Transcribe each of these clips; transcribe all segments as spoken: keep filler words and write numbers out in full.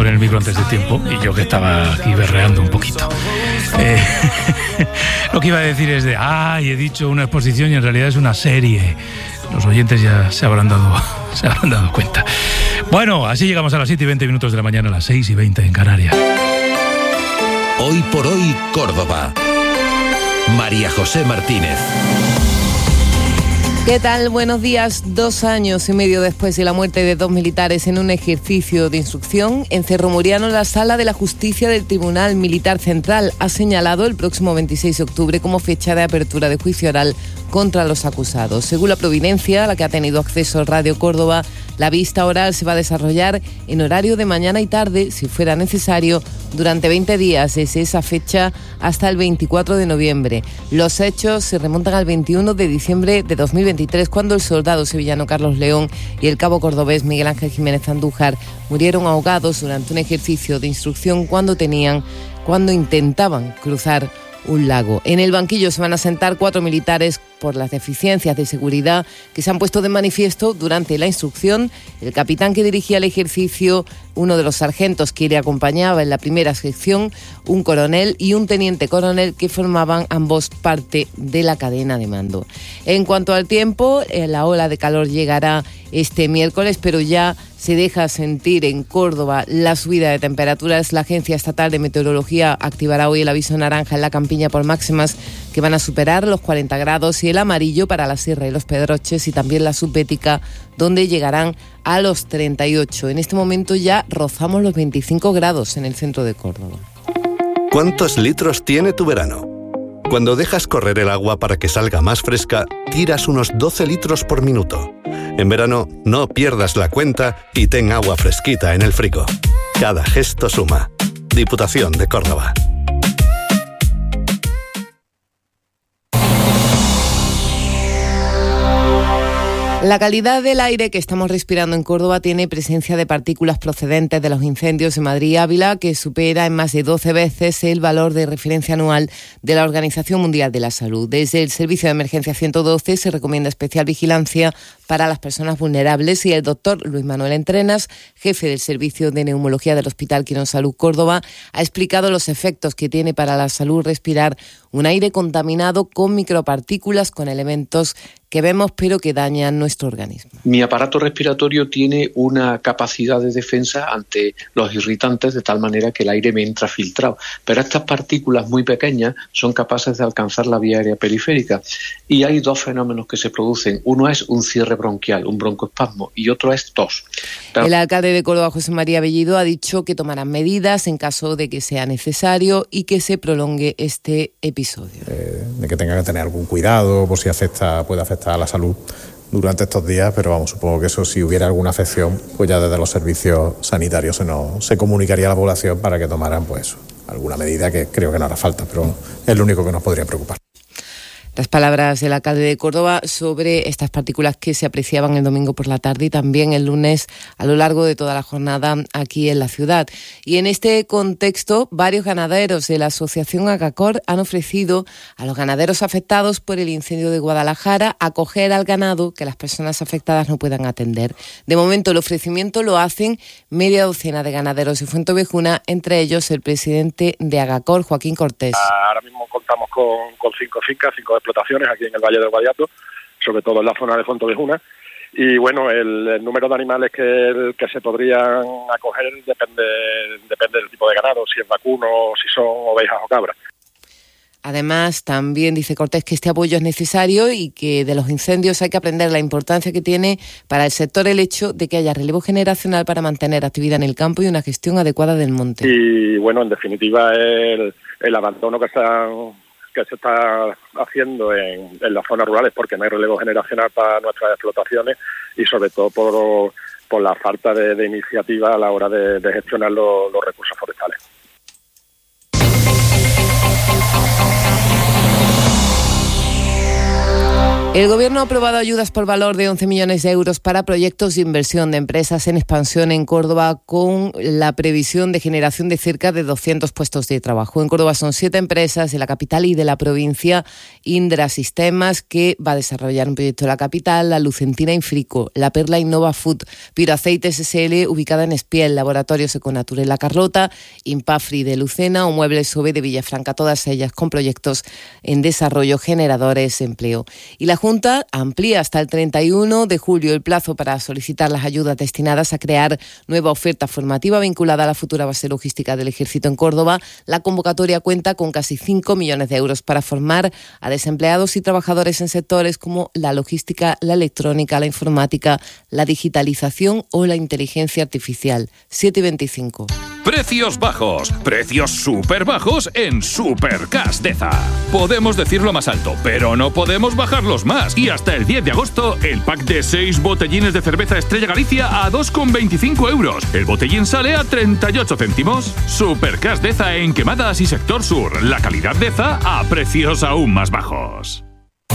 abre el micro antes de tiempo y yo que estaba aquí berreando un poquito. Eh, lo que iba a decir es de, ay, he dicho una exposición y en realidad es una serie. Los oyentes ya se habrán dado, se habrán dado cuenta. Bueno, así llegamos a las siete y veinte minutos de la mañana, a las seis y veinte en Canarias. Hoy por hoy, Córdoba. María José Martínez. ¿Qué tal? Buenos días. Dos años y medio después de la muerte de dos militares en un ejercicio de instrucción, en Cerro Muriano, la Sala de la Justicia del Tribunal Militar Central ha señalado el próximo veintiséis de octubre como fecha de apertura de juicio oral contra los acusados. Según la providencia a la que ha tenido acceso Radio Córdoba, la vista oral se va a desarrollar en horario de mañana y tarde, si fuera necesario, durante veinte días, desde esa fecha hasta el veinticuatro de noviembre. Los hechos se remontan al veintiuno de diciembre de dos mil veintitrés, cuando el soldado sevillano Carlos León y el cabo cordobés Miguel Ángel Jiménez Andújar murieron ahogados durante un ejercicio de instrucción cuando tenían, cuando intentaban cruzar un lago. En el banquillo se van a sentar cuatro militares por las deficiencias de seguridad que se han puesto de manifiesto durante la instrucción. El capitán que dirigía el ejercicio, uno de los sargentos que le acompañaba en la primera sección, un coronel y un teniente coronel que formaban ambos parte de la cadena de mando. En cuanto al tiempo, la ola de calor llegará este miércoles, pero ya se deja sentir en Córdoba la subida de temperaturas. La Agencia Estatal de Meteorología activará hoy el aviso naranja en la Campiña por máximas que van a superar los cuarenta grados y el amarillo para la Sierra y los Pedroches, y también la subbética, donde llegarán a los treinta y ocho. En este momento ya rozamos los veinticinco grados en el centro de Córdoba. ¿Cuántos litros tiene tu verano? Cuando dejas correr el agua para que salga más fresca, tiras unos doce litros por minuto. En verano, no pierdas la cuenta y ten agua fresquita en el frigo. Cada gesto suma. Diputación de Córdoba. La calidad del aire que estamos respirando en Córdoba tiene presencia de partículas procedentes de los incendios en Madrid y Ávila, que supera en más de doce veces el valor de referencia anual de la Organización Mundial de la Salud. Desde el Servicio de Emergencia ciento doce se recomienda especial vigilancia para las personas vulnerables, y el doctor Luis Manuel Entrenas, jefe del Servicio de Neumología del Hospital Quirón Salud Córdoba, ha explicado los efectos que tiene para la salud respirar un aire contaminado con micropartículas, con elementos que vemos pero que dañan nuestro organismo. Mi aparato respiratorio tiene una capacidad de defensa ante los irritantes de tal manera que el aire me entra filtrado, pero estas partículas muy pequeñas son capaces de alcanzar la vía aérea periférica, y hay dos fenómenos que se producen. Uno es un cierre bronquial, un broncoespasmo, y otro es tos. Pero... El alcalde de Córdoba, José María Bellido, ha dicho que tomarán medidas en caso de que sea necesario y que se prolongue este episodio. Eh, de que tenga que tener algún cuidado por si afecta, puede afectar a la salud durante estos días, pero vamos, supongo que eso, si hubiera alguna afección, pues ya desde los servicios sanitarios se nos se comunicaría a la población para que tomaran pues alguna medida, que creo que no hará falta, pero es lo único que nos podría preocupar. Las palabras del alcalde de Córdoba sobre estas partículas que se apreciaban el domingo por la tarde y también el lunes a lo largo de toda la jornada aquí en la ciudad. Y en este contexto, varios ganaderos de la asociación Agacor han ofrecido a los ganaderos afectados por el incendio de Guadalajara acoger al ganado que las personas afectadas no puedan atender. De momento, el ofrecimiento lo hacen media docena de ganaderos de Fuentovejuna, entre ellos el presidente de Agacor, Joaquín Cortés. Ahora mismo contamos con, con cinco fincas, cinco explotaciones aquí en el Valle del Guadiato, sobre todo en la zona de Fuentovejuna, y bueno, el, el número de animales que, que se podrían acoger depende, depende del tipo de ganado, si es vacuno, si son ovejas o cabras. Además, también dice Cortés que este apoyo es necesario y que de los incendios hay que aprender la importancia que tiene para el sector el hecho de que haya relevo generacional para mantener actividad en el campo y una gestión adecuada del monte. Y bueno, en definitiva, el, el abandono que se, ha, que se está haciendo en, en las zonas rurales, porque no hay relevo generacional para nuestras explotaciones, y sobre todo por, por la falta de, de iniciativa a la hora de, de gestionar los, los recursos forestales. El Gobierno ha aprobado ayudas por valor de once millones de euros para proyectos de inversión de empresas en expansión en Córdoba, con la previsión de generación de cerca de doscientos puestos de trabajo. En Córdoba son siete empresas de la capital y de la provincia: Indra Sistemas, que va a desarrollar un proyecto en la capital; la Lucentina Infrico; la Perla Innova Food; Piroaceites S L, ubicada en Espiel; Laboratorios Econatur en La Carlota; Impafri de Lucena o Muebles Sobe de Villafranca, todas ellas con proyectos en desarrollo generadores de empleo. Y la Junta amplía hasta el treinta y uno de julio el plazo para solicitar las ayudas destinadas a crear nueva oferta formativa vinculada a la futura base logística del Ejército en Córdoba. La convocatoria cuenta con casi cinco millones de euros para formar a desempleados y trabajadores en sectores como la logística, la electrónica, la informática, la digitalización o la inteligencia artificial. siete y veinticinco. Precios bajos, precios súper bajos en Supercas Deza. Podemos decirlo más alto, pero no podemos bajarlos más. Y hasta el diez de agosto, el pack de seis botellines de cerveza Estrella Galicia a dos con veinticinco euros. El botellín sale a treinta y ocho céntimos. Supercas Deza en Quemadas y Sector Sur. La calidad Deza a precios aún más bajos.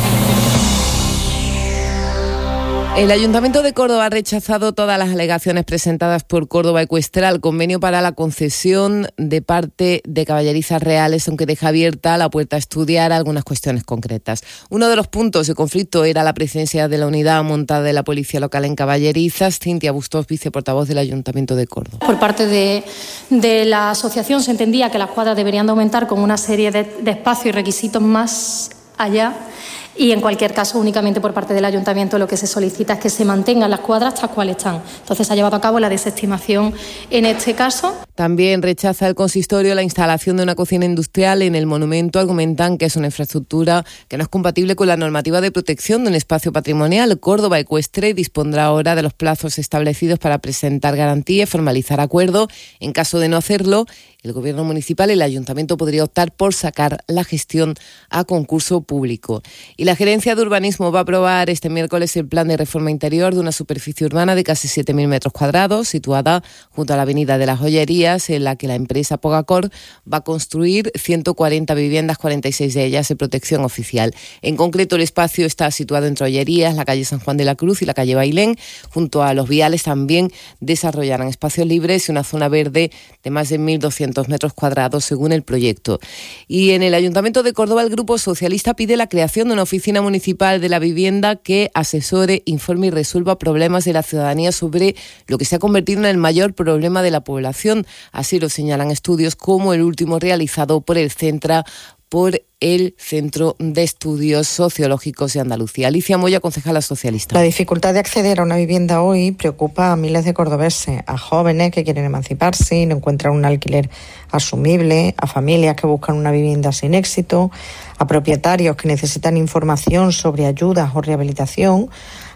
El Ayuntamiento de Córdoba ha rechazado todas las alegaciones presentadas por Córdoba Ecuestre al convenio para la concesión de parte de caballerizas reales, aunque deja abierta la puerta a estudiar algunas cuestiones concretas. Uno de los puntos de conflicto era la presencia de la unidad montada de la Policía Local en caballerizas. Cintia Bustos, viceportavoz del Ayuntamiento de Córdoba. Por parte de, de la asociación se entendía que las cuadras deberían de aumentar con una serie de, de espacios y requisitos más allá. Y en cualquier caso, únicamente por parte del Ayuntamiento lo que se solicita es que se mantengan las cuadras tal cual están. Entonces se ha llevado a cabo la desestimación en este caso. También rechaza el consistorio la instalación de una cocina industrial en el monumento. Argumentan que es una infraestructura que no es compatible con la normativa de protección de un espacio patrimonial. Córdoba Ecuestre dispondrá ahora de los plazos establecidos para presentar garantía y formalizar acuerdo. En caso de no hacerlo, el Gobierno municipal y el Ayuntamiento podría optar por sacar la gestión a concurso público. Y la Gerencia de Urbanismo va a aprobar este miércoles el plan de reforma interior de una superficie urbana de casi siete mil metros cuadrados, situada junto a la Avenida de las Joyerías, en la que la empresa Pogacor va a construir ciento cuarenta viviendas, cuarenta y seis de ellas de protección oficial. En concreto, el espacio está situado entre Ollerías, la calle San Juan de la Cruz y la calle Bailén. Junto a los viales también desarrollarán espacios libres y una zona verde de más de mil doscientos metros cuadrados, según el proyecto. Y en el Ayuntamiento de Córdoba, el Grupo Socialista pide la creación de una oficina municipal de la vivienda que asesore, informe y resuelva problemas de la ciudadanía sobre lo que se ha convertido en el mayor problema de la población. Así lo señalan estudios como el último realizado por el Centra, por el Centro de Estudios Sociológicos de Andalucía. Alicia Moya, concejala socialista. La dificultad de acceder a una vivienda hoy preocupa a miles de cordobeses, a jóvenes que quieren emanciparse y no encuentran un alquiler asumible, a familias que buscan una vivienda sin éxito, a propietarios que necesitan información sobre ayudas o rehabilitación,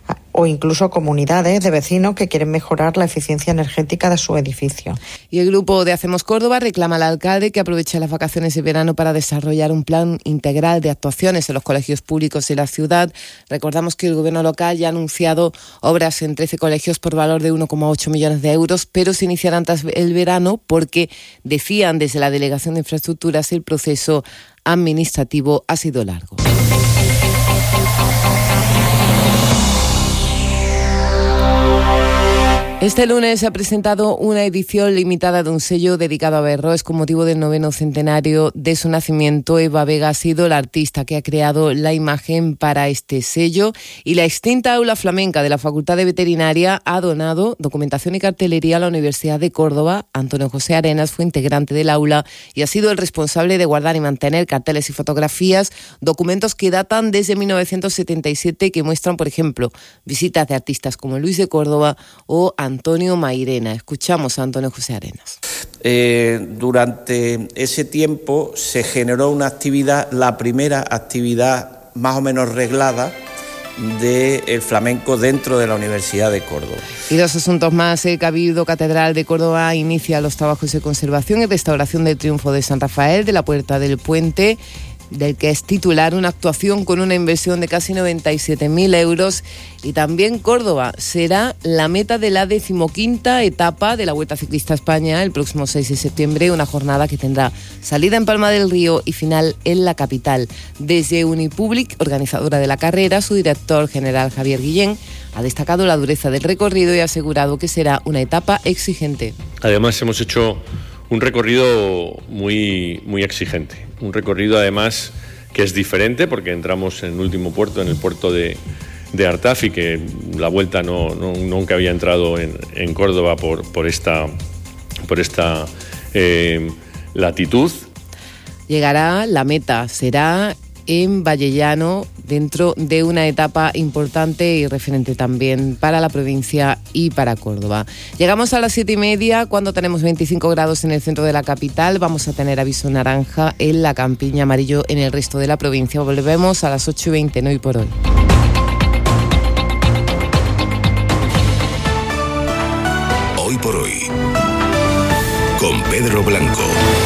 o incluso comunidades de vecinos que quieren mejorar la eficiencia energética de sus edificios. Y el grupo de Hacemos Córdoba reclama al alcalde que aproveche las vacaciones de verano para desarrollar un plan integral de actuaciones en los colegios públicos de la ciudad. Recordamos que el gobierno local ya ha anunciado obras en trece colegios por valor de uno coma ocho millones de euros, pero se iniciarán tras el verano porque, decían desde la Delegación de Infraestructuras, el proceso administrativo ha sido largo. Este lunes se ha presentado una edición limitada de un sello dedicado a Berroes con motivo del noveno centenario de su nacimiento. Eva Vega ha sido la artista que ha creado la imagen para este sello, y la extinta aula flamenca de la Facultad de Veterinaria ha donado documentación y cartelería a la Universidad de Córdoba. Antonio José Arenas fue integrante del aula y ha sido el responsable de guardar y mantener carteles y fotografías, documentos que datan desde mil novecientos setenta y siete y que muestran, por ejemplo, visitas de artistas como Luis de Córdoba o Antonio Mairena. Escuchamos a Antonio José Arenas. Eh, durante ese tiempo se generó una actividad, la primera actividad más o menos reglada del flamenco dentro de la Universidad de Córdoba. Y dos asuntos más. El Cabildo Catedral de Córdoba inicia los trabajos de conservación y restauración del Triunfo de San Rafael de la Puerta del Puente. del que es titular, una actuación con una inversión de casi noventa y siete mil euros. Y también Córdoba será la meta de la decimoquinta etapa de la Vuelta Ciclista a España el próximo seis de septiembre, una jornada que tendrá salida en Palma del Río y final en la capital. Desde Unipublic, organizadora de la carrera, su director general Javier Guillén ha destacado la dureza del recorrido y ha asegurado que será una etapa exigente. Además, hemos hecho un recorrido muy, muy exigente, un recorrido además que es diferente porque entramos en el último puerto, en el puerto de, de Artaf, y que la Vuelta no, no, nunca había entrado en, en Córdoba por, por esta, por esta eh, latitud. Llegará, la meta será en Vallellano, dentro de una etapa importante y referente también para la provincia y para Córdoba. Llegamos a las siete y media, cuando tenemos veinticinco grados en el centro de la capital. Vamos a tener aviso naranja en la Campiña, amarillo en el resto de la provincia. Volvemos a las ocho y veinte, no Hoy por Hoy. Hoy por Hoy, con Pedro Blanco.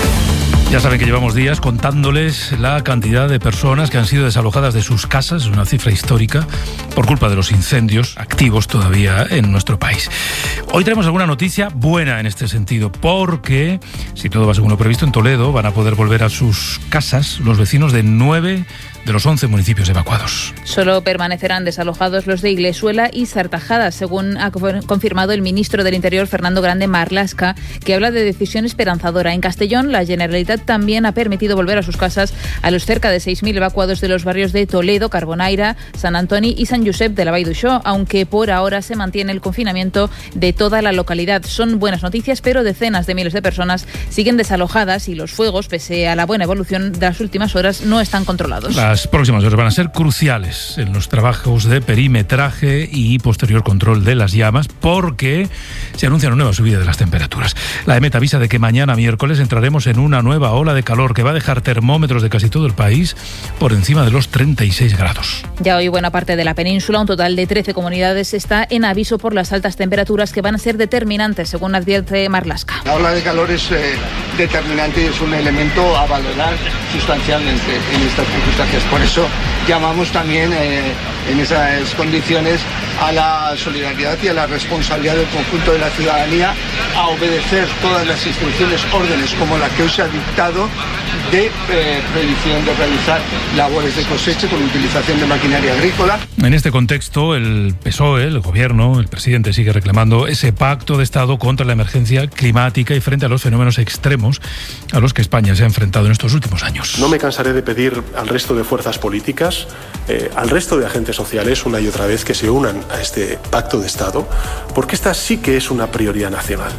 Ya saben que llevamos días contándoles la cantidad de personas que han sido desalojadas de sus casas, una cifra histórica, por culpa de los incendios activos todavía en nuestro país. Hoy tenemos alguna noticia buena en este sentido, porque, si todo va según lo previsto, en Toledo van a poder volver a sus casas los vecinos de nueve de los once municipios evacuados. Solo permanecerán desalojados los de Iglesuela y Sartajada, según ha confirmado el ministro del Interior, Fernando Grande Marlaska, que habla de decisión esperanzadora. En Castellón, la Generalitat también ha permitido volver a sus casas a los cerca de seis mil evacuados de los barrios de Toledo, Carbonaira, Sant Antoni y Sant Josep de la Vall d'Uixó, aunque por ahora se mantiene el confinamiento de toda la localidad. Son buenas noticias, pero decenas de miles de personas siguen desalojadas y los fuegos, pese a la buena evolución de las últimas horas, no están controlados. Las próximas horas van a ser cruciales en los trabajos de perimetraje y posterior control de las llamas, porque se anuncia una nueva subida de las temperaturas. La EMET avisa de que mañana miércoles entraremos en una nueva ola de calor que va a dejar termómetros de casi todo el país por encima de los treinta y seis grados. Ya hoy buena parte de la península, un total de trece comunidades, está en aviso por las altas temperaturas que van a ser determinantes, según advierte Marlaska. La ola de calor es eh, determinante y es un elemento a valorar sustancialmente en estas circunstancias. Por eso llamamos también eh, en esas condiciones a la solidaridad y a la responsabilidad del conjunto de la ciudadanía a obedecer todas las instrucciones, órdenes como la que hoy se ha dictado de eh, prohibición de realizar labores de cosecha con utilización de maquinaria agrícola. En este contexto, el P S O E, el gobierno, el presidente sigue reclamando ese pacto de Estado contra la emergencia climática y frente a los fenómenos extremos a los que España se ha enfrentado en estos últimos años. No me cansaré de pedir al resto de fuerzas políticas, eh, al resto de agentes sociales, una y otra vez, que se unan a este pacto de Estado, porque esta sí que es una prioridad nacional.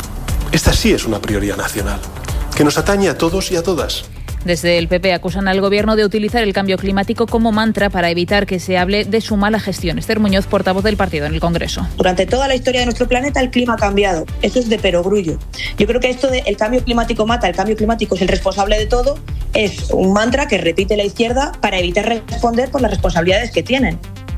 Esta sí es una prioridad nacional, que nos atañe a todos y a todas. Desde el P P acusan al gobierno de utilizar el cambio climático como mantra para evitar que se hable de su mala gestión. Esther Muñoz, portavoz del partido en el Congreso. Durante toda la historia de nuestro planeta el clima ha cambiado. Eso es de perogrullo. Yo creo que esto de el cambio climático mata, el cambio climático es el responsable de todo, es un mantra que repite la izquierda para evitar responder por las responsabilidades que tienen.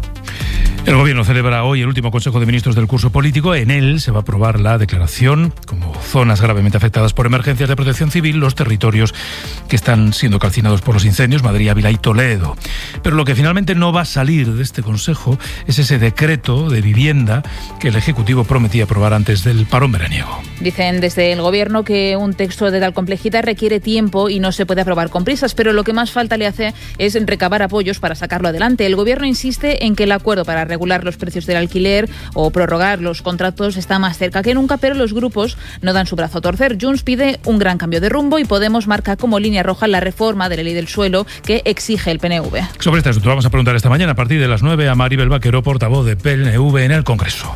El Gobierno celebra hoy el último Consejo de Ministros del curso político. En él se va a aprobar la declaración como zonas gravemente afectadas por emergencias de protección civil los territorios que están siendo calcinados por los incendios, Madrid, Ávila y Toledo. Pero lo que finalmente no va a salir de este Consejo es ese decreto de vivienda que el Ejecutivo prometía aprobar antes del parón veraniego. Dicen desde el Gobierno que un texto de tal complejidad requiere tiempo y no se puede aprobar con prisas, pero lo que más falta le hace es recabar apoyos para sacarlo adelante. El Gobierno insiste en que el acuerdo para regular los precios del alquiler o prorrogar los contratos está más cerca que nunca, pero los grupos no dan su brazo a torcer. Junts pide un gran cambio de rumbo y Podemos marca como línea roja la reforma de la ley del suelo que exige el P N V. Sobre este asunto vamos a preguntar esta mañana a partir de las nueve a Maribel Vaquero, portavoz de P N V en el Congreso.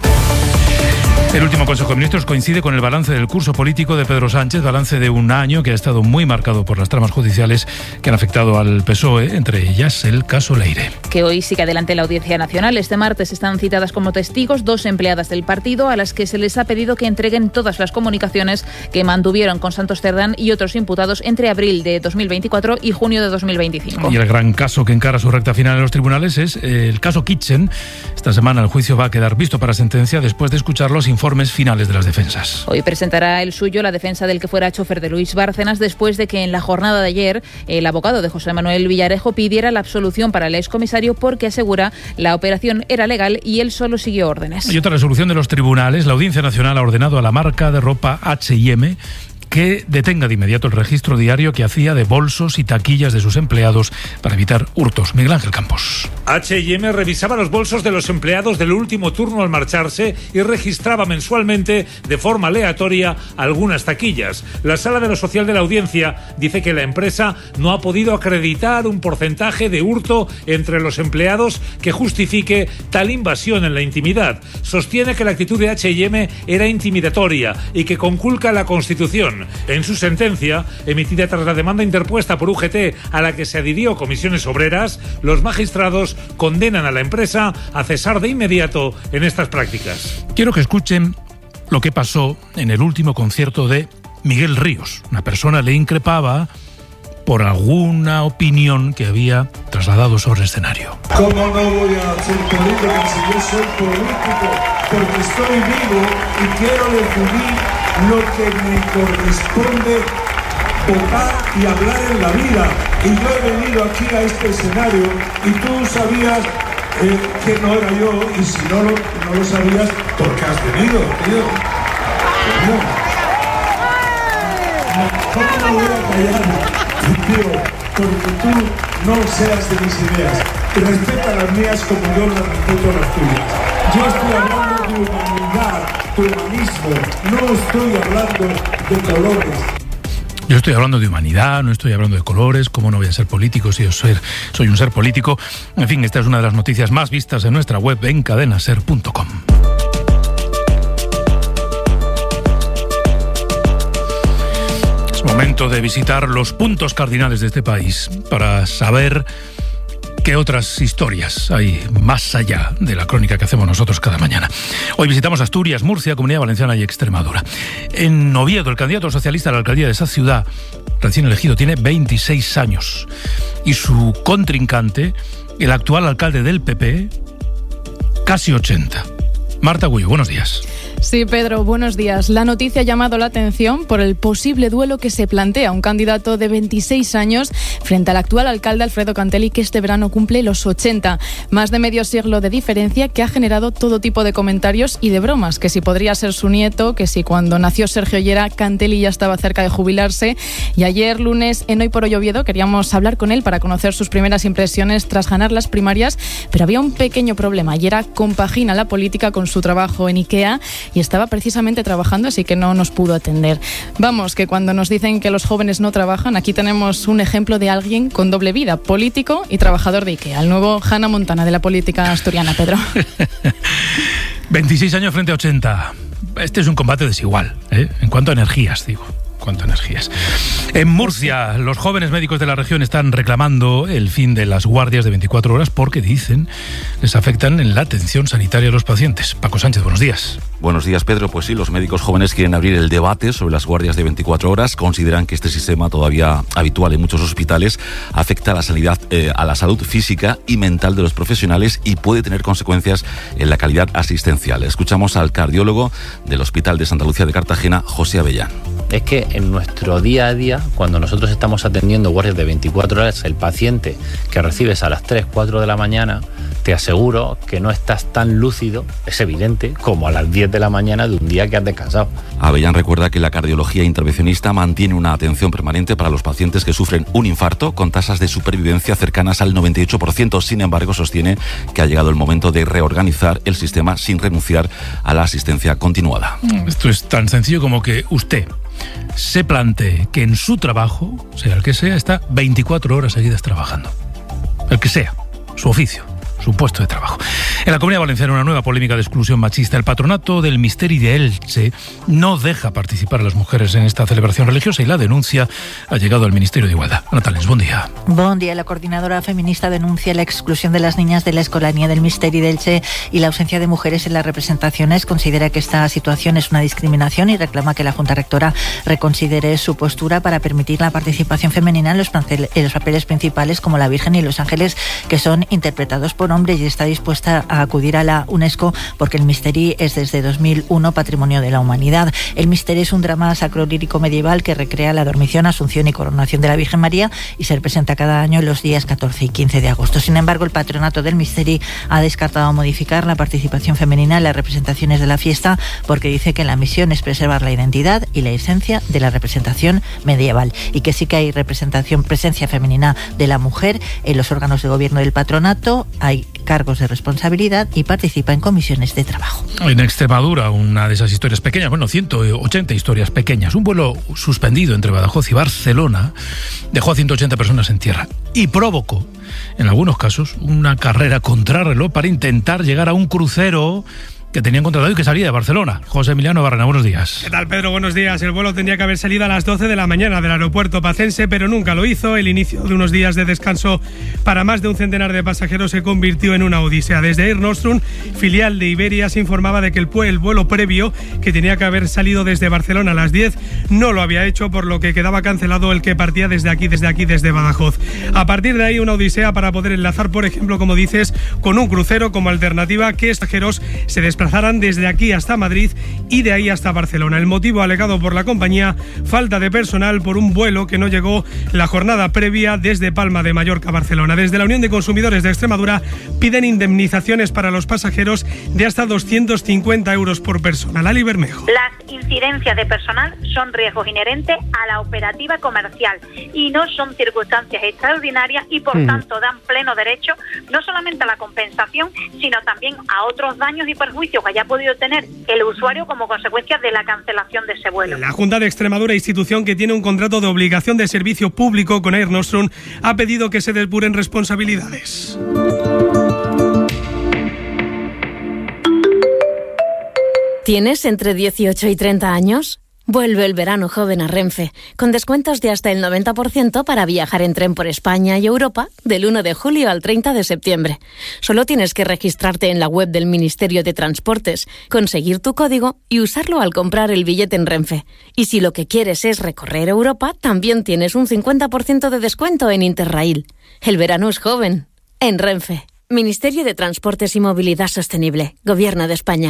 El último Consejo de Ministros coincide con el balance del curso político de Pedro Sánchez, balance de un año que ha estado muy marcado por las tramas judiciales que han afectado al P S O E, entre ellas el caso Leire. Que hoy sigue adelante la Audiencia Nacional. Este martes están citadas como testigos dos empleadas del partido a las que se les ha pedido que entreguen todas las comunicaciones que mantuvieron con Santos Cerdán y otros imputados entre abril de dos mil veinticuatro y junio de dos mil veinticinco. Y el gran caso que encara su recta final en los tribunales es el caso Kitchen. Esta semana el juicio va a quedar visto para sentencia después de escuchar los informes informes finales de las defensas. Hoy presentará el suyo la defensa del que fuera chofer de Luis Bárcenas después de que en la jornada de ayer el abogado de José Manuel Villarejo pidiera la absolución para el excomisario porque asegura la operación era legal y él solo siguió órdenes. Y otra resolución de los tribunales. La Audiencia Nacional ha ordenado a la marca de ropa H y M que detenga de inmediato el registro diario que hacía de bolsos y taquillas de sus empleados para evitar hurtos. Miguel Ángel Campos. H y M revisaba los bolsos de los empleados del último turno al marcharse y registraba mensualmente de forma aleatoria algunas taquillas. La Sala de lo Social de la Audiencia dice que la empresa no ha podido acreditar un porcentaje de hurto entre los empleados que justifique tal invasión en la intimidad. Sostiene que la actitud de H y M era intimidatoria y que conculca la Constitución. En su sentencia, emitida tras la demanda interpuesta por U G T a la que se adhirió Comisiones Obreras, los magistrados condenan a la empresa a cesar de inmediato en estas prácticas. Quiero que escuchen lo que pasó en el último concierto de Miguel Ríos. Una persona le increpaba por alguna opinión que había trasladado sobre el escenario. ¿Cómo no voy a ser política si yo soy político? Porque estoy vivo y quiero decidir lo que me corresponde votar y hablar en la vida. Y yo he venido aquí a este escenario y tú sabías eh, que no era yo, y si no lo, no lo sabías, ¿por qué has venido, tío? No. ¿Cómo no voy a callar, tío? Porque tú no seas de mis ideas. Respeta las mías como yo las respeto las tuyas. Yo estoy hablando de humanidad, de humanismo, no estoy hablando de colores. Yo estoy hablando de humanidad, no estoy hablando de colores. ¿Cómo no voy a ser político si yo soy, soy un ser político? En fin, esta es una de las noticias más vistas en nuestra web en cadena ser punto com. Es momento de visitar los puntos cardinales de este país para saber qué otras historias hay más allá de la crónica que hacemos nosotros cada mañana. Hoy visitamos Asturias, Murcia, Comunidad Valenciana y Extremadura. En Oviedo, el candidato socialista a la alcaldía de esa ciudad, recién elegido, tiene veintiséis años. Y su contrincante, el actual alcalde del P P, casi ochenta. Marta Agullo, buenos días. Sí, Pedro, buenos días. La noticia ha llamado la atención por el posible duelo que se plantea un candidato de veintiséis años frente al actual alcalde Alfredo Cantelli, que este verano cumple los ochenta. Más de medio siglo de diferencia que ha generado todo tipo de comentarios y de bromas, que si podría ser su nieto, que si cuando nació Sergio Llera Cantelli ya estaba cerca de jubilarse. Y ayer, lunes, en Hoy por Hoy Oviedo, queríamos hablar con él para conocer sus primeras impresiones tras ganar las primarias, pero había un pequeño problema. Llera compagina la política con su trabajo en IKEA y estaba precisamente trabajando, así que no nos pudo atender. Vamos, que cuando nos dicen que los jóvenes no trabajan, aquí tenemos un ejemplo de alguien con doble vida, político y trabajador de IKEA, el nuevo Hannah Montana de la política asturiana, Pedro. veintiséis años frente a ochenta. Este es un combate desigual, ¿eh? En cuanto a energías, digo. Cuánto energías. En Murcia, los jóvenes médicos de la región están reclamando el fin de las guardias de veinticuatro horas porque, dicen, les afectan en la atención sanitaria a los pacientes. Paco Sánchez, buenos días. Buenos días, Pedro. Pues sí, los médicos jóvenes quieren abrir el debate sobre las guardias de veinticuatro horas. Consideran que este sistema, todavía habitual en muchos hospitales, afecta a la, sanidad, eh, a la salud física y mental de los profesionales y puede tener consecuencias en la calidad asistencial. Escuchamos al cardiólogo del Hospital de Santa Lucía de Cartagena, José Avellán. Es que en nuestro día a día, cuando nosotros estamos atendiendo guardias de veinticuatro horas, el paciente que recibes a las tres, cuatro de la mañana, te aseguro que no estás tan lúcido, es evidente, como a las diez de la mañana de un día que has descansado. Avellán recuerda que la cardiología intervencionista mantiene una atención permanente para los pacientes que sufren un infarto con tasas de supervivencia cercanas al noventa y ocho por ciento. Sin embargo, sostiene que ha llegado el momento de reorganizar el sistema sin renunciar a la asistencia continuada. Esto es tan sencillo como que usted se plantee que en su trabajo, sea el que sea, está veinticuatro horas seguidas trabajando. El que sea, su oficio, su puesto de trabajo. En la Comunidad Valenciana, una nueva polémica de exclusión machista. El patronato del Misteri de Elche no deja participar a las mujeres en esta celebración religiosa y la denuncia ha llegado al Ministerio de Igualdad. Natales, buen día. Buen día. La coordinadora feminista denuncia la exclusión de las niñas de la escolanía del Misteri de Elche y la ausencia de mujeres en las representaciones. Considera que esta situación es una discriminación y reclama que la Junta Rectora reconsidere su postura para permitir la participación femenina en los, en los papeles principales como la Virgen y los ángeles, que son interpretados por hombres, y está dispuesta a a acudir a la UNESCO porque el Misteri es desde dos mil uno Patrimonio de la Humanidad. El Misteri es un drama sacro-lírico medieval que recrea la dormición, asunción y coronación de la Virgen María y se representa cada año los días catorce y quince de agosto. Sin embargo, el patronato del Misteri ha descartado modificar la participación femenina en las representaciones de la fiesta porque dice que la misión es preservar la identidad y la esencia de la representación medieval y que sí que hay representación, presencia femenina de la mujer en los órganos de gobierno del patronato, hay cargos de responsabilidad y participa en comisiones de trabajo. En Extremadura, una de esas historias pequeñas, bueno, ciento ochenta historias pequeñas, un vuelo suspendido entre Badajoz y Barcelona dejó a ciento ochenta personas en tierra y provocó, en algunos casos, una carrera contrarreloj para intentar llegar a un crucero que tenían contratado y que salía de Barcelona. José Emiliano Barrena, buenos días. ¿Qué tal, Pedro? Buenos días. El vuelo tendría que haber salido a las doce de la mañana del aeropuerto pacense, pero nunca lo hizo. El inicio de unos días de descanso para más de un centenar de pasajeros se convirtió en una odisea. Desde Air Nostrum, filial de Iberia, se informaba de que el, el vuelo previo, que tenía que haber salido desde Barcelona a las diez, no lo había hecho, por lo que quedaba cancelado el que partía desde aquí, desde aquí, desde Badajoz. A partir de ahí, una odisea para poder enlazar, por ejemplo, como dices, con un crucero como alternativa, que pasajeros se desplazaran desde aquí hasta Madrid y de ahí hasta Barcelona. El motivo alegado por la compañía, falta de personal por un vuelo que no llegó la jornada previa desde Palma de Mallorca a Barcelona. Desde la Unión de Consumidores de Extremadura piden indemnizaciones para los pasajeros de hasta doscientos cincuenta euros por persona. Lali Bermejo. Las incidencias de personal son riesgos inherentes a la operativa comercial y no son circunstancias extraordinarias y por mm. tanto dan pleno derecho no solamente a la compensación, sino también a otros daños y perjuicios que haya podido tener el usuario como consecuencia de la cancelación de ese vuelo. La Junta de Extremadura, institución que tiene un contrato de obligación de servicio público con Air Nostrum, ha pedido que se depuren responsabilidades. ¿Tienes entre dieciocho y treinta años? Vuelve el verano joven a Renfe, con descuentos de hasta el noventa por ciento para viajar en tren por España y Europa del uno de julio al treinta de septiembre. Solo tienes que registrarte en la web del Ministerio de Transportes, conseguir tu código y usarlo al comprar el billete en Renfe. Y si lo que quieres es recorrer Europa, también tienes un cincuenta por ciento de descuento en Interrail. El verano es joven. En Renfe. Ministerio de Transportes y Movilidad Sostenible. Gobierno de España.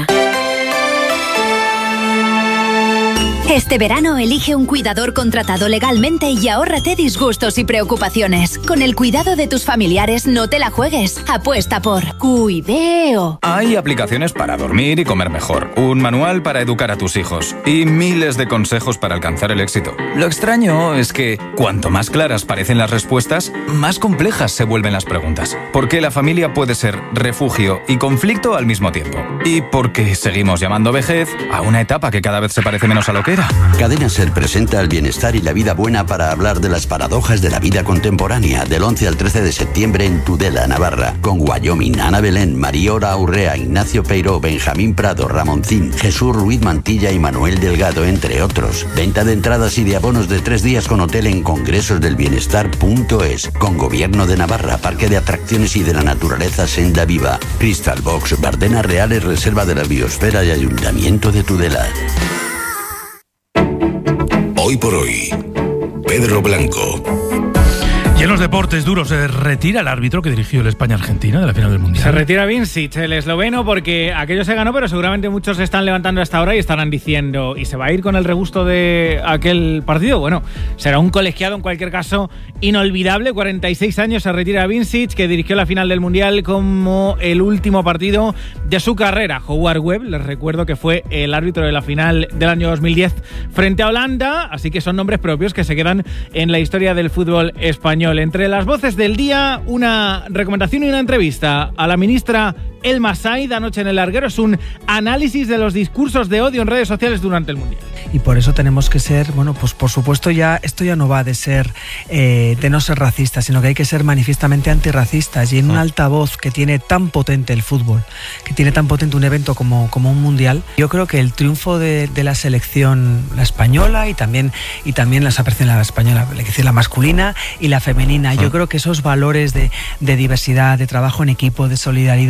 Este verano elige un cuidador contratado legalmente y ahórrate disgustos y preocupaciones. Con el cuidado de tus familiares no te la juegues. Apuesta por Cuideo. Hay aplicaciones para dormir y comer mejor, un manual para educar a tus hijos y miles de consejos para alcanzar el éxito. Lo extraño es que cuanto más claras parecen las respuestas, más complejas se vuelven las preguntas. Porque la familia puede ser refugio y conflicto al mismo tiempo. Y porque seguimos llamando vejez a una etapa que cada vez se parece menos a lo que era. Cadena Ser presenta el bienestar y la vida buena para hablar de las paradojas de la vida contemporánea del once al trece de septiembre en Tudela, Navarra, con Wyoming, Ana Belén, Mariora Urrea, Ignacio Peiró, Benjamín Prado, Ramoncín, Jesús Ruiz Mantilla y Manuel Delgado, entre otros. Venta de entradas y de abonos de tres días con hotel en congresosdelbienestar punto es, con Gobierno de Navarra, Parque de Atracciones y de la Naturaleza Senda Viva, Crystal Box, Bardenas Reales, Reserva de la Biosfera y Ayuntamiento de Tudela. Hoy por hoy, Pedro Blanco. Y en los deportes duros, se retira el árbitro que dirigió el España-Argentina de la final del Mundial. Se retira Vincic, el esloveno, porque aquello se ganó, pero seguramente muchos se están levantando hasta ahora y estarán diciendo, ¿y se va a ir con el regusto de aquel partido? Bueno, será un colegiado en cualquier caso inolvidable. cuarenta y seis años se retira Vincic, que dirigió la final del Mundial como el último partido de su carrera. Howard Webb, les recuerdo que fue el árbitro de la final del año dos mil diez frente a Holanda, así que son nombres propios que se quedan en la historia del fútbol español. Entre las voces del día, una recomendación y una entrevista a la ministra Elma Said anoche en El Larguero. Es un análisis de los discursos de odio en redes sociales durante el Mundial. Y por eso tenemos que ser, bueno, pues por supuesto ya, esto ya no va de ser, eh, de no ser racistas, sino que hay que ser manifiestamente antirracistas. Y en un altavoz que tiene tan potente el fútbol, que tiene tan potente un evento como, como un Mundial, yo creo que el triunfo de, de la selección, la española y también, y también la selección la española, es decir, la masculina y la femenina, yo creo que esos valores de, de diversidad, de trabajo en equipo, de solidaridad, yo creo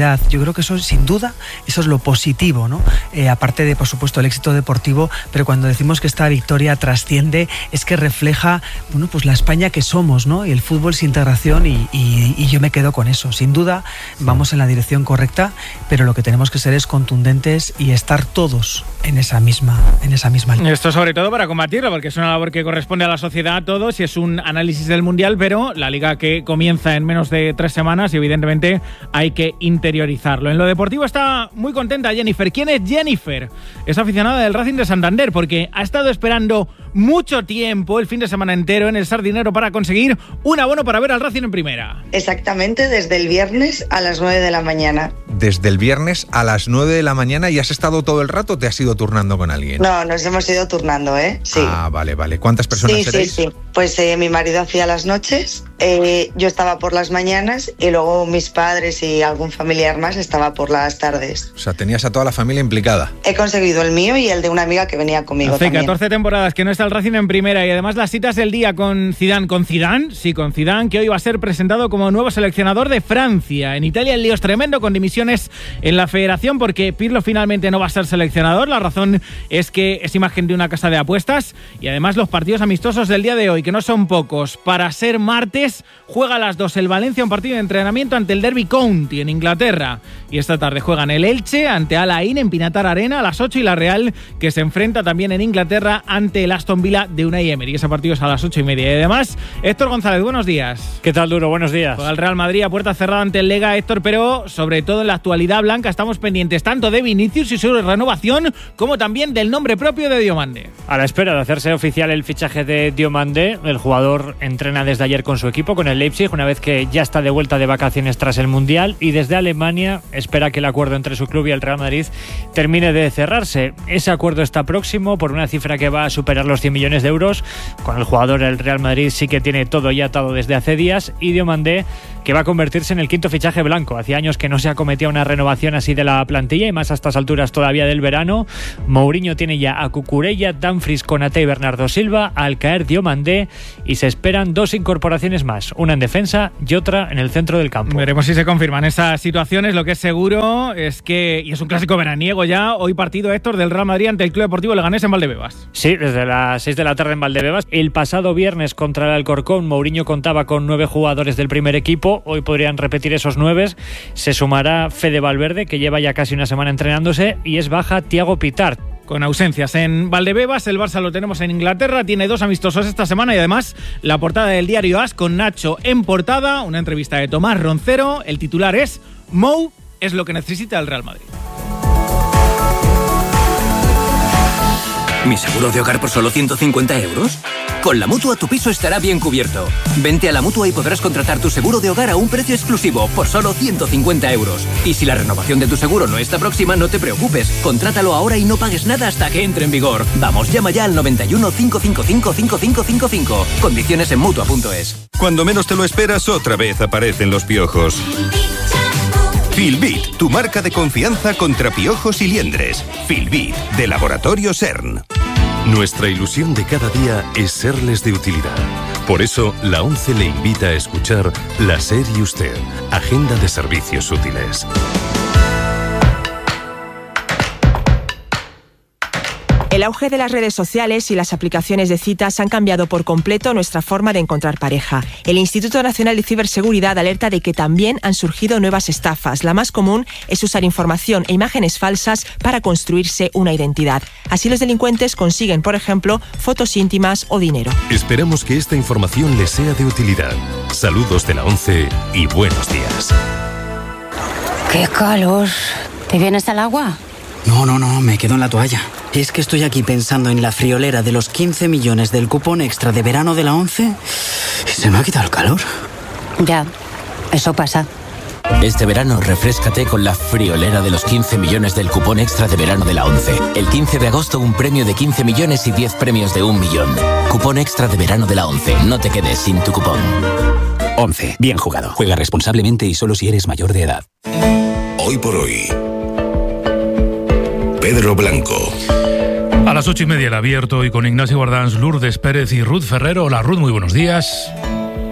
creo que eso, sin duda, eso es lo positivo, ¿no? Eh, aparte de, por supuesto, el éxito deportivo, pero cuando decimos que esta victoria trasciende, es que refleja, bueno, pues la España que somos, ¿no? Y el fútbol es integración y, y, y yo me quedo con eso. Sin duda, vamos en la dirección correcta, pero lo que tenemos que ser es contundentes y estar todos en esa misma, en esa misma línea. Esto sobre todo para combatirlo, porque es una labor que corresponde a la sociedad a todos y es un análisis del Mundial, pero la Liga que comienza en menos de tres semanas y evidentemente hay que interiorizarlo. En lo deportivo está muy contenta Jennifer. ¿Quién es Jennifer? Es aficionada del Racing de Santander porque ha estado esperando mucho tiempo, el fin de semana entero, en el Sardinero para conseguir un abono para ver al Racing en primera. Exactamente, desde el viernes a las nueve de la mañana. Desde el viernes a las nueve de la mañana, ¿y has estado todo el rato o te has ido turnando con alguien? No, nos hemos ido turnando, ¿eh? Sí. Ah, vale, vale. ¿Cuántas personas sí, seréis? Sí, sí, pues eh, mi marido hacía las noches, eh, yo estaba por las mañanas y luego mis padres y algún familiar más estaba por las tardes. O sea, tenías a toda la familia implicada. He conseguido el mío y el de una amiga que venía conmigo Hace también. catorce temporadas que no está el Racing en primera y además las citas del día con Zidane. ¿Con Zidane? Sí, con Zidane, que hoy va a ser presentado como nuevo seleccionador de Francia. En Italia el lío es tremendo con dimisiones en la federación porque Pirlo finalmente no va a ser seleccionador. La razón es que es imagen de una casa de apuestas y además los partidos amistosos del día de hoy, que no son pocos. Para ser martes, juega a las dos el Valencia, un partido de entrenamiento ante el Derby County en Inglaterra. Y esta tarde juegan el Elche ante Al Ain en Pinatar Arena a las ocho y la Real, que se enfrenta también en Inglaterra ante el Aston Villa de Unai Emery. Ese partido es a las ocho y media. Y además, Héctor González, buenos días. ¿Qué tal, Duro? Buenos días. Juega el Real Madrid a puerta cerrada ante el Lega, Héctor, pero sobre todo en la actualidad blanca estamos pendientes tanto de Vinicius y su renovación como también del nombre propio de Diomande. A la espera de hacerse oficial el fichaje de Diomande, el jugador entrena desde ayer con su equipo, con el Leipzig, una vez que ya está de vuelta de vacaciones tras el Mundial, y desde Alemania espera que el acuerdo entre su club y el Real Madrid termine de cerrarse. Ese acuerdo está próximo por una cifra que va a superar los cien millones de euros. Con el jugador el Real Madrid sí que tiene todo ya atado desde hace días, y Diomande, que va a convertirse en el quinto fichaje blanco. Hacía años que no se acometía una renovación así de la plantilla, y más a estas alturas todavía del verano. Mourinho tiene ya a Cucurella, Dumfries, Konaté y Bernardo Silva. Al caer Diomande, y se esperan dos incorporaciones más, una en defensa y otra en el centro del campo. Veremos si se confirman esas situaciones. Lo que es seguro es que, y es un clásico veraniego ya, hoy partido, Héctor, del Real Madrid ante el Club Deportivo Leganés en Valdebebas. Sí, desde las seis de la tarde en Valdebebas. El pasado viernes contra el Alcorcón, Mourinho contaba con nueve jugadores del primer equipo. Hoy podrían repetir esos nueve. Se sumará Fede Valverde, que lleva ya casi una semana entrenándose, y es baja Thiago Pitart. Con ausencias en Valdebebas, el Barça lo tenemos en Inglaterra, tiene dos amistosos esta semana y además la portada del diario As con Nacho en portada, una entrevista de Tomás Roncero. El titular es Mou es lo que necesita el Real Madrid. ¿Mi seguro de hogar por solo ciento cincuenta euros? Con la Mutua tu piso estará bien cubierto. Vente a la Mutua y podrás contratar tu seguro de hogar a un precio exclusivo por solo ciento cincuenta euros. Y si la renovación de tu seguro no está próxima, no te preocupes. Contrátalo ahora y no pagues nada hasta que entre en vigor. Vamos, llama ya al noventa y uno, cinco cinco cinco, cinco cinco cinco cinco. Condiciones en Mutua punto es. Cuando menos te lo esperas, otra vez aparecen los piojos. Filbit, tu marca de confianza contra piojos y liendres. Filbit, de Laboratorio CERN. Nuestra ilusión de cada día es serles de utilidad. Por eso, la ONCE le invita a escuchar La SER y Usted, Agenda de Servicios Útiles. El auge de las redes sociales y las aplicaciones de citas han cambiado por completo nuestra forma de encontrar pareja. El Instituto Nacional de Ciberseguridad alerta de que también han surgido nuevas estafas. La más común es usar información e imágenes falsas para construirse una identidad. Así los delincuentes consiguen, por ejemplo, fotos íntimas o dinero. Esperamos que esta información les sea de utilidad. Saludos de la ONCE y buenos días. ¡Qué calor! ¿Te vienes al agua? No, no, no, me quedo en la toalla. Es que estoy aquí pensando en la friolera de los quince millones del cupón extra de verano de la ONCE y se me ha quitado el calor. Ya, eso pasa. Este verano refréscate con la friolera de los quince millones del cupón extra de verano de la ONCE. El quince de agosto un premio de quince millones y diez premios de un millón. Cupón extra de verano de la ONCE. No te quedes sin tu cupón. ONCE. Bien jugado. Juega responsablemente y solo si eres mayor de edad. Hoy por hoy, Pedro Blanco. A las ocho y media el abierto y con Ignacio Guardans, Lourdes Pérez y Ruth Ferrero. Hola Ruth, muy buenos días.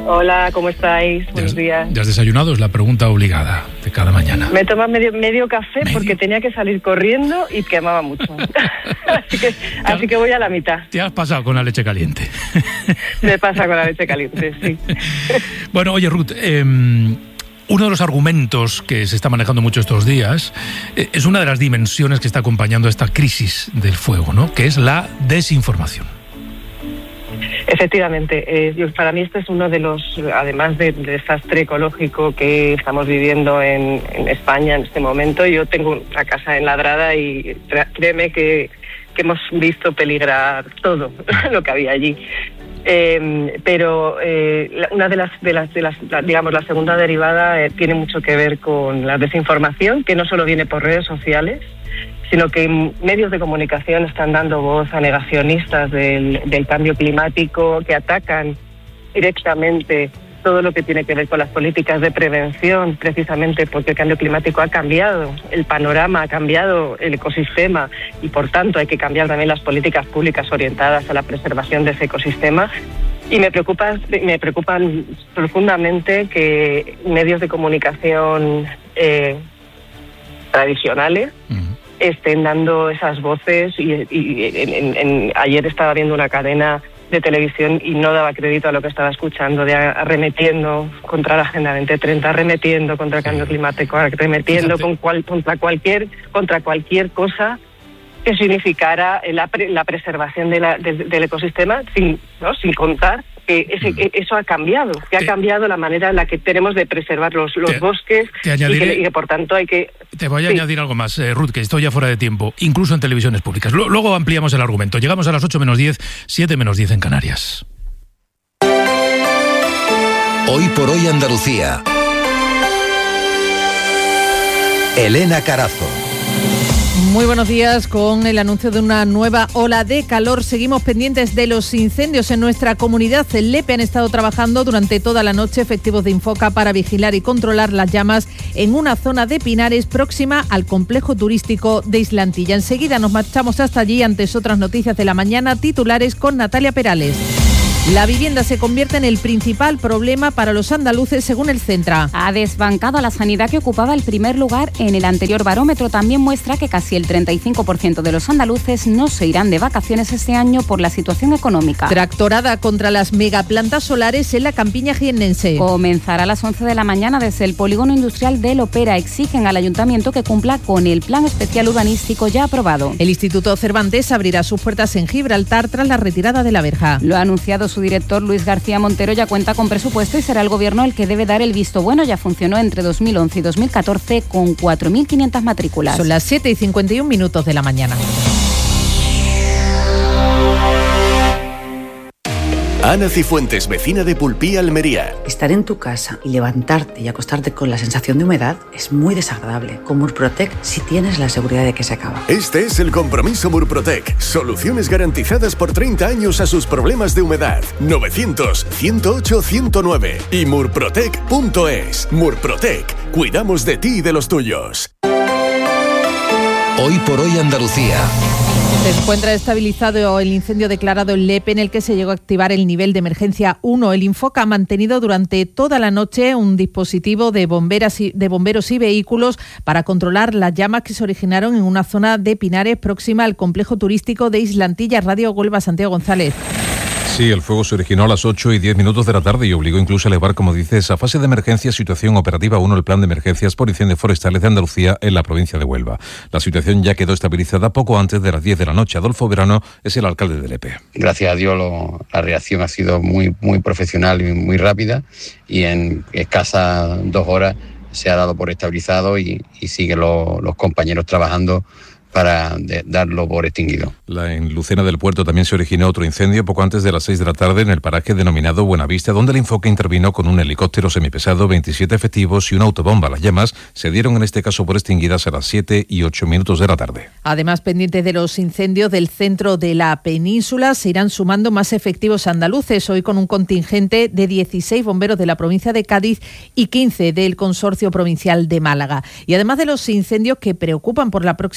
Hola, ¿cómo estáis? Buenos días. ¿Ya has desayunado? Es la pregunta obligada de cada mañana. Me he tomado medio, medio café ¿Medio? porque tenía que salir corriendo y quemaba mucho. así, que, así que voy a la mitad. ¿Te has pasado con la leche caliente? Me pasa con la leche caliente, sí. Bueno, oye, Ruth, eh, uno de los argumentos que se está manejando mucho estos días eh, es una de las dimensiones que está acompañando esta crisis del fuego, ¿no? Que es la desinformación. Efectivamente, eh, yo, para mí este es uno de los, además del desastre ecológico que estamos viviendo en, en España en este momento. Yo tengo una casa enladrada y créeme que, que hemos visto peligrar todo lo que había allí. Eh, pero eh, una de las, de las, de las, digamos, la segunda derivada eh, tiene mucho que ver con la desinformación, que no solo viene por redes sociales, sino que medios de comunicación están dando voz a negacionistas del, del cambio climático, que atacan directamente todo lo que tiene que ver con las políticas de prevención, precisamente porque el cambio climático ha cambiado el panorama, ha cambiado el ecosistema y por tanto hay que cambiar también las políticas públicas orientadas a la preservación de ese ecosistema. Y me preocupa, me preocupan profundamente que medios de comunicación eh, tradicionales uh-huh. estén dando esas voces y, y en, en, en, ayer estaba viendo una cadena de televisión y no daba crédito a lo que estaba escuchando, de arremetiendo contra la Agenda veinte treinta, arremetiendo contra el cambio climático, arremetiendo con cual, contra cualquier contra cualquier cosa que significara la, pre, la preservación de la, de, del ecosistema, sin, ¿no? sin contar que ese, mm. eso ha cambiado, que ha te, cambiado la manera en la que tenemos de preservar los, los te, bosques te añadiré, y, que, y que por tanto hay que... Te voy a sí. añadir algo más, eh, Ruth, que estoy ya fuera de tiempo, incluso en televisiones públicas. L- luego ampliamos el argumento. Llegamos a las ocho menos diez, siete menos diez en Canarias. Hoy por hoy Andalucía. Elena Carazo. Muy buenos días. Con el anuncio de una nueva ola de calor, seguimos pendientes de los incendios en nuestra comunidad. El Lepe han estado trabajando durante toda la noche efectivos de Infoca para vigilar y controlar las llamas en una zona de pinares próxima al complejo turístico de Islantilla. Enseguida nos marchamos hasta allí, antes otras noticias de la mañana, titulares con Natalia Perales. La vivienda se convierte en el principal problema para los andaluces, según el Centra. Ha desbancado a la sanidad, que ocupaba el primer lugar en el anterior barómetro. También muestra que casi el treinta y cinco por ciento de los andaluces no se irán de vacaciones este año por la situación económica. Tractorada contra las megaplantas solares en la campiña jiennense. Comenzará a las once de la mañana desde el polígono industrial de Lopera. Exigen al ayuntamiento que cumpla con el plan especial urbanístico ya aprobado. El Instituto Cervantes abrirá sus puertas en Gibraltar tras la retirada de la verja. Lo ha anunciado su director Luis García Montero. Ya cuenta con presupuesto y será el gobierno el que debe dar el visto bueno. Ya funcionó entre dos mil once y dos mil catorce con cuatro mil quinientas matrículas. Son las siete y cincuenta y un minutos de la mañana. Ana Cifuentes, vecina de Pulpí, Almería. Estar en tu casa y levantarte y acostarte con la sensación de humedad es muy desagradable. Con Murprotec sí tienes la seguridad de que se acaba. Este es el compromiso Murprotec. Soluciones garantizadas por treinta años a sus problemas de humedad. novecientos, ciento ocho, ciento nueve y murprotec punto es. Murprotec. Cuidamos de ti y de los tuyos. Hoy por hoy Andalucía. Se encuentra estabilizado el incendio declarado en Lepe, en el que se llegó a activar el nivel de emergencia uno. El Infoca ha mantenido durante toda la noche un dispositivo de, bomberas y, de bomberos y vehículos para controlar las llamas que se originaron en una zona de pinares próxima al complejo turístico de Islantilla. Radio Huelva, Santiago González. Sí, el fuego se originó a las ocho y diez minutos de la tarde y obligó incluso a elevar, como dices, a fase de emergencia situación operativa uno el plan de emergencias por incendios forestales de Andalucía en la provincia de Huelva. La situación ya quedó estabilizada poco antes de las diez de la noche. Adolfo Verano es el alcalde de Lepe. Gracias a Dios lo, la reacción ha sido muy, muy profesional y muy rápida, y en escasas dos horas se ha dado por estabilizado y, y siguen lo, los compañeros trabajando para de, darlo por extinguido. La, en Lucena del Puerto también se originó otro incendio poco antes de las seis de la tarde en el paraje denominado Buenavista, donde el Infoca intervino con un helicóptero semipesado, veintisiete efectivos y una autobomba. Las llamas se dieron en este caso por extinguidas a las siete y ocho minutos de la tarde. Además, pendientes de los incendios del centro de la península, se irán sumando más efectivos andaluces, hoy con un contingente de dieciséis bomberos de la provincia de Cádiz y quince del Consorcio Provincial de Málaga. Y además de los incendios que preocupan por la próxima subida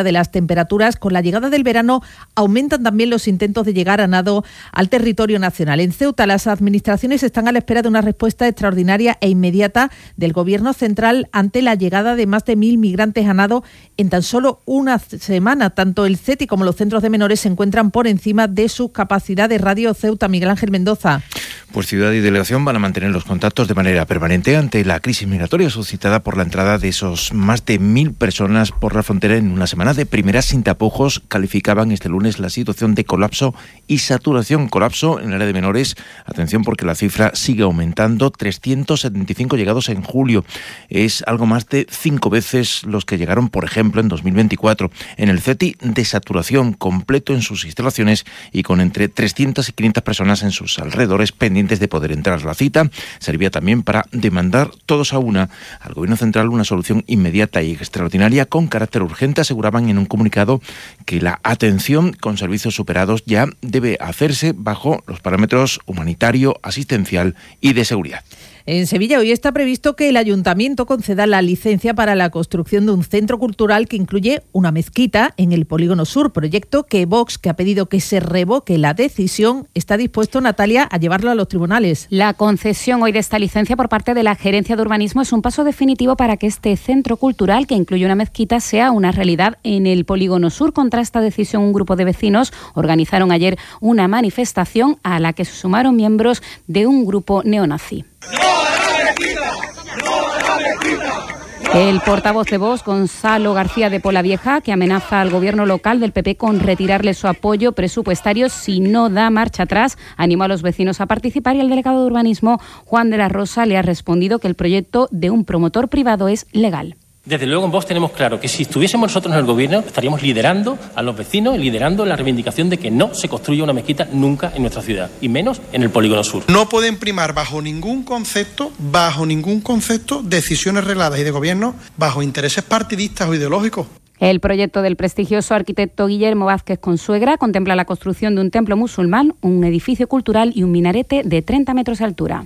subida de las temperaturas, con la llegada del verano aumentan también los intentos de llegar a nado al territorio nacional. En Ceuta, las administraciones están a la espera de una respuesta extraordinaria e inmediata del Gobierno central ante la llegada de más de mil migrantes a nado en tan solo una semana. Tanto el C E T I como los centros de menores se encuentran por encima de sus capacidades. Radio Ceuta, Miguel Ángel Mendoza. Pues ciudad y delegación van a mantener los contactos de manera permanente ante la crisis migratoria suscitada por la entrada de esos más de mil personas por la frontera en una semana de primeras sin tapujos. Calificaban este lunes la situación de colapso y saturación. Colapso en el área de menores. Atención, porque la cifra sigue aumentando. trescientos setenta y cinco llegados en julio. Es algo más de cinco veces los que llegaron, por ejemplo, en dos mil veinticuatro. En el C E T I, de saturación completo en sus instalaciones y con entre trescientas y quinientas personas en sus alrededores pendientes de poder entrar. La cita servía también para demandar todos a una al Gobierno central una solución inmediata y extraordinaria con carácter urgente. Aseguraban en un comunicado que la atención con servicios superados ya debe hacerse bajo los parámetros humanitario, asistencial y de seguridad. En Sevilla hoy está previsto que el Ayuntamiento conceda la licencia para la construcción de un centro cultural que incluye una mezquita en el Polígono Sur, proyecto que Vox, que ha pedido que se revoque la decisión, está dispuesto, Natalia, a llevarlo a los tribunales. La concesión hoy de esta licencia por parte de la Gerencia de Urbanismo es un paso definitivo para que este centro cultural, que incluye una mezquita, sea una realidad en el Polígono Sur. Contra esta decisión, un grupo de vecinos organizaron ayer una manifestación a la que se sumaron miembros de un grupo neonazi. El portavoz de Vox, Gonzalo García de Polavieja, que amenaza al gobierno local del P P con retirarle su apoyo presupuestario si no da marcha atrás, animó a los vecinos a participar, y el delegado de urbanismo, Juan de la Rosa, le ha respondido que el proyecto de un promotor privado es legal. Desde luego en Vox tenemos claro que si estuviésemos nosotros en el gobierno estaríamos liderando a los vecinos y liderando la reivindicación de que no se construya una mezquita nunca en nuestra ciudad, y menos en el Polígono Sur. No pueden primar bajo ningún concepto, bajo ningún concepto, decisiones regladas y de gobierno bajo intereses partidistas o ideológicos. El proyecto del prestigioso arquitecto Guillermo Vázquez Consuegra contempla la construcción de un templo musulmán, un edificio cultural y un minarete de treinta metros de altura.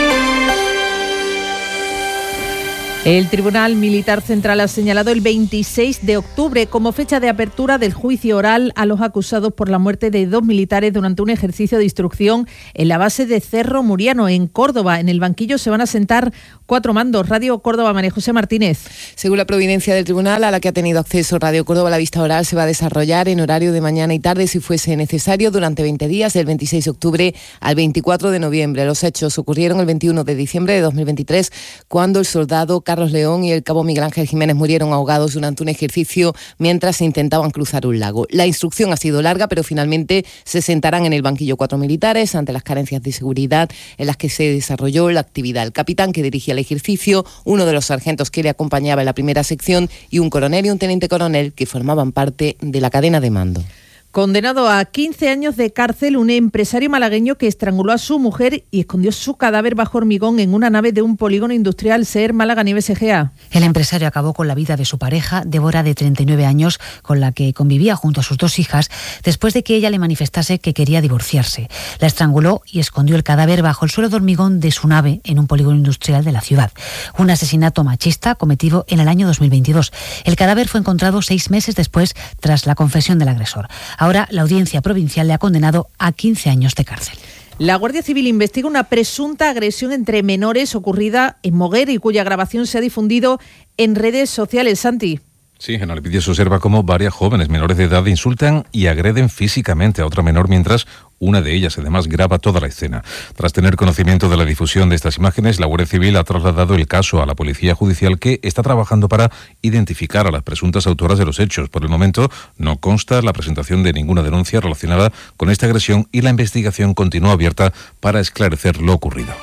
El Tribunal Militar Central ha señalado el veintiséis de octubre como fecha de apertura del juicio oral a los acusados por la muerte de dos militares durante un ejercicio de instrucción en la base de Cerro Muriano, en Córdoba. En el banquillo se van a sentar cuatro mandos. Radio Córdoba, María José Martínez. Según la providencia del tribunal a la que ha tenido acceso Radio Córdoba, la vista oral se va a desarrollar en horario de mañana y tarde, si fuese necesario, durante veinte días, del veintiséis de octubre al veinticuatro de noviembre. Los hechos ocurrieron el veintiuno de diciembre de dos mil veintitrés, cuando el soldado Carlos León y el cabo Miguel Ángel Jiménez murieron ahogados durante un ejercicio mientras se intentaban cruzar un lago. La instrucción ha sido larga, pero finalmente se sentarán en el banquillo cuatro militares ante las carencias de seguridad en las que se desarrolló la actividad. El capitán que dirigía el ejercicio, uno de los sargentos que le acompañaba en la primera sección y un coronel y un teniente coronel que formaban parte de la cadena de mando. Condenado a quince años de cárcel un empresario malagueño que estranguló a su mujer y escondió su cadáver bajo hormigón en una nave de un polígono industrial. Ser Málaga, Nieves Egea. El empresario acabó con la vida de su pareja, Débora, de treinta y nueve años, con la que convivía junto a sus dos hijas, después de que ella le manifestase que quería divorciarse. La estranguló y escondió el cadáver bajo el suelo de hormigón de su nave en un polígono industrial de la ciudad. Un asesinato machista cometido en el año dos mil veintidós. El cadáver fue encontrado seis meses después, tras la confesión del agresor. Ahora la Audiencia Provincial le ha condenado a quince años de cárcel. La Guardia Civil investiga una presunta agresión entre menores ocurrida en Moguer y cuya grabación se ha difundido en redes sociales. Santi. Sí, en el vídeo se observa cómo varias jóvenes menores de edad insultan y agreden físicamente a otra menor, mientras una de ellas además graba toda la escena. Tras tener conocimiento de la difusión de estas imágenes, la Guardia Civil ha trasladado el caso a la Policía Judicial, que está trabajando para identificar a las presuntas autoras de los hechos. Por el momento no consta la presentación de ninguna denuncia relacionada con esta agresión y la investigación continúa abierta para esclarecer lo ocurrido.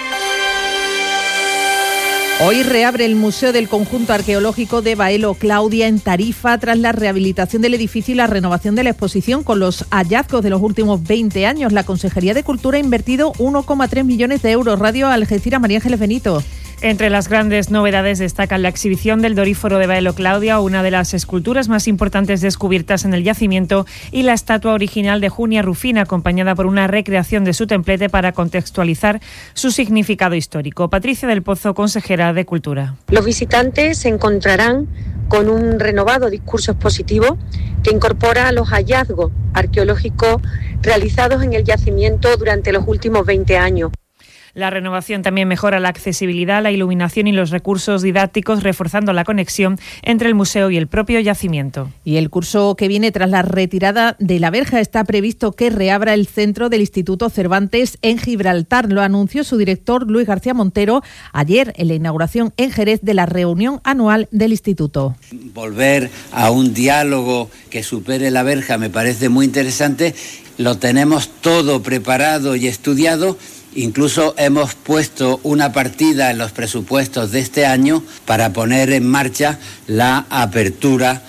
Hoy reabre el Museo del Conjunto Arqueológico de Baelo Claudia en Tarifa tras la rehabilitación del edificio y la renovación de la exposición con los hallazgos de los últimos veinte años. La Consejería de Cultura ha invertido uno coma tres millones de euros. Radio Algeciras, María Ángeles Benito. Entre las grandes novedades destacan la exhibición del Doríforo de Baelo Claudia, una de las esculturas más importantes descubiertas en el yacimiento, y la estatua original de Junia Rufina, acompañada por una recreación de su templete para contextualizar su significado histórico. Patricia del Pozo, consejera de Cultura. Los visitantes se encontrarán con un renovado discurso expositivo que incorpora los hallazgos arqueológicos realizados en el yacimiento durante los últimos veinte años. La renovación también mejora la accesibilidad, la iluminación y los recursos didácticos, reforzando la conexión entre el museo y el propio yacimiento. Y el curso que viene tras la retirada de la verja está previsto que reabra el centro del Instituto Cervantes en Gibraltar. Lo anunció su director Luis García Montero ayer en la inauguración en Jerez de la reunión anual del instituto. Volver a un diálogo que supere la verja me parece muy interesante. Lo tenemos todo preparado y estudiado. Incluso hemos puesto una partida en los presupuestos de este año para poner en marcha la apertura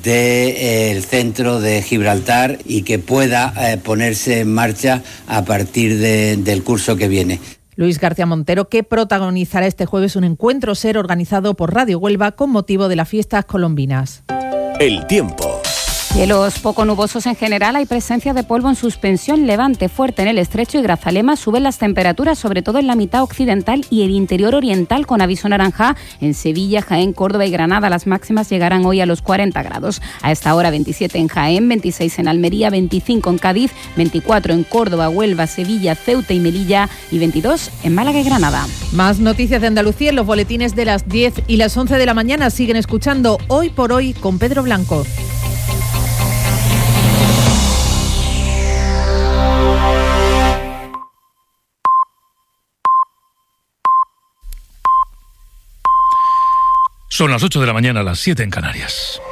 del centro de Gibraltar y que pueda eh, ponerse en marcha a partir de, del curso que viene. Luis García Montero, que protagonizará este jueves un encuentro SER organizado por Radio Huelva con motivo de las fiestas colombinas. El tiempo. Cielos poco nubosos en general, hay presencia de polvo en suspensión, levante fuerte en el estrecho y Grazalema. Suben las temperaturas, sobre todo en la mitad occidental y el interior oriental, con aviso naranja en Sevilla, Jaén, Córdoba y Granada. Las máximas llegarán hoy a los cuarenta grados. A esta hora veintisiete en Jaén, veintiséis en Almería, veinticinco en Cádiz, veinticuatro en Córdoba, Huelva, Sevilla, Ceuta y Melilla y veintidós en Málaga y Granada. Más noticias de Andalucía en los boletines de las diez y las once de la mañana. Siguen escuchando Hoy por Hoy con Pedro Blanco. Son las ocho de la mañana, las siete en Canarias.